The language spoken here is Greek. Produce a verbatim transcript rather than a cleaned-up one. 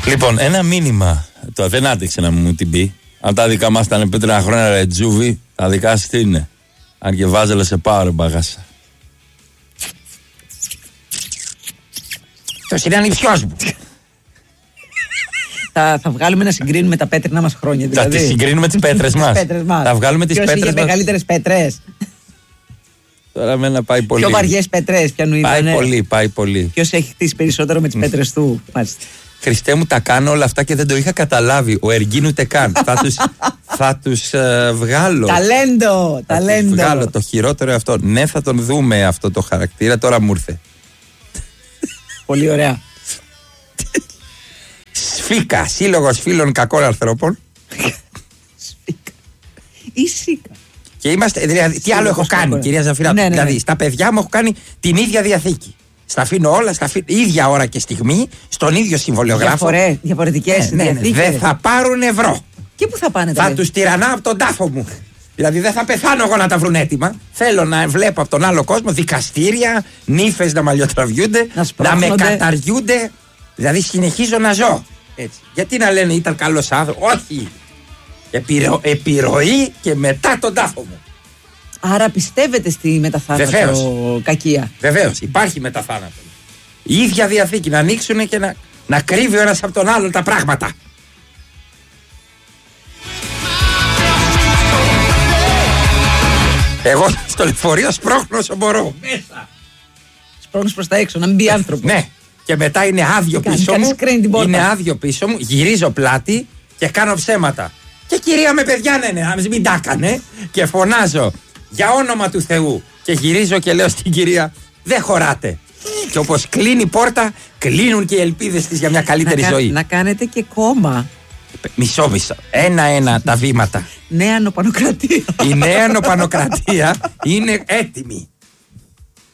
Λοιπόν, ένα μήνυμα. Το δεν άντεξε να μου την πει. Αν τα δικά μας ήταν πέτρινα χρόνια ρε Τζούβι, τα δικά σου τι είναι? Αν και βάζελα σε πάω ρε μπαγάσα. Το είναι ανιψιός μου. θα, θα βγάλουμε να συγκρίνουμε τα πέτρινα μας χρόνια. Δηλαδή. Θα τις συγκρίνουμε τις πέτρες μας. Θα βγάλουμε τις πέτρες μας. Ποιος είχε μεγαλύτερες πέτρες? Τώρα με να πάει πολύ. Πιο βαριές πέτρες ποιανού ήταν? Πάει πολύ, πάει πολύ. Ποιος έχει χτίσει περισσότερο με τις πέτρες του? Μάλιστα. Χριστέ μου, τα κάνω όλα αυτά και δεν το είχα καταλάβει. Ο Εργίν ούτε καν. θα τους, θα τους uh, βγάλω. Ταλέντο, θα ταλέντο. Τους βγάλω το χειρότερο αυτό. Ναι, θα τον δούμε αυτό το χαρακτήρα. Τώρα μου ήρθε. Πολύ ωραία. Σφίκα, σύλλογος φίλων κακών ανθρώπων. Σφίκα. Ή Σίκα. Και είμαστε, δηλαδή, τι άλλο έχω κάνει, κακό, κυρία Ζαφυρά? Ναι, ναι, ναι. Δηλαδή, στα παιδιά μου έχω κάνει την ίδια διαθήκη. Στα αφήνω όλα, στα αφήνω, ίδια ώρα και στιγμή, στον ίδιο συμβολιογράφο. Διαφορέ, διαφορετικές ναι, ναι, ναι. διαθήκες. Δεν θα πάρουν ευρώ. Και πού θα πάνε τα Θα παιδιά? τους τυραννάω από τον τάφο μου. Δηλαδή δεν θα πεθάνω εγώ να τα βρουν έτοιμα. Θέλω να βλέπω από τον άλλο κόσμο δικαστήρια, νύφες να μαλλιοτραβιούνται, να, να με καταργούνται. Δηλαδή συνεχίζω να ζω. Έτσι. Γιατί να λένε ήταν καλός άνθρωπος? Όχι. Επιρρο, επιρροή και μετά τον τάφο μου. Άρα πιστεύετε στη μεταθάνατο κακία? Βεβαίως, υπάρχει μεταθάνατο. Η ίδια διαθήκη να ανοίξουν και να, να κρύβει ο ένας από τον άλλον τα πράγματα. Εγώ στο λεωφορείο σπρώχνω όσο μπορώ. Μέσα. Σπρώχνεις προς τα έξω, να μην μπει άνθρωπο. Ναι. Και μετά είναι άδειο Κάνει, πίσω μου. Είναι άδειο πίσω μου. Γυρίζω πλάτη και κάνω ψέματα. Και κυρία με παιδιά, ναι, ναι, να μην τα έκανε. Και φωνάζω για όνομα του Θεού. Και γυρίζω και λέω στην κυρία, δεν χωράτε. Και όπως κλείνει η πόρτα, κλείνουν και οι ελπίδες της για μια καλύτερη να ζωή. Να κάνετε και κόμμα. Μισό μισό. Ένα-ένα τα βήματα. Νέα νοπανοκρατία. Η νέα νοπανοκρατία είναι έτοιμη.